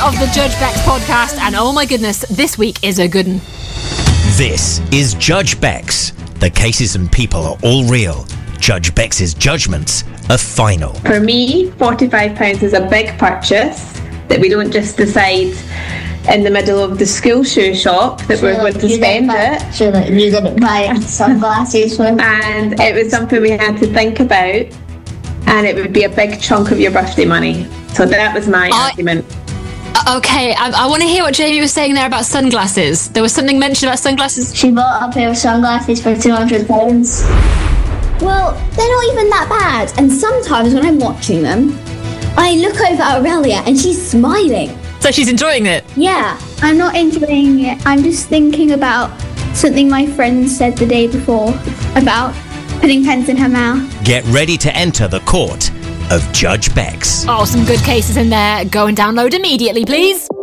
of the Judge Bex podcast, and oh my goodness, this week is a good one. This is Judge Bex. The cases and people are all real. Judge Bex's judgments are final. For me, £45 is a big purchase that we don't just decide in the middle of the school shoe shop that we're going to spend it. Sure, like you didn't buy sunglasses for me. And it was something we had to think about, and it would be a big chunk of your birthday money. So that was my argument. Okay, I want to hear what Jamie was saying there about sunglasses. There was something mentioned about sunglasses. She bought a pair of sunglasses for £200. Well, they're not even that bad. And sometimes when I'm watching them, I look over at Aurelia and she's smiling. So she's enjoying it? Yeah. I'm not enjoying it. I'm just thinking about something my friend said the day before about putting pens in her mouth. Get ready to enter the court of Judge Bex. Oh, some good cases in there. Go and download immediately, please.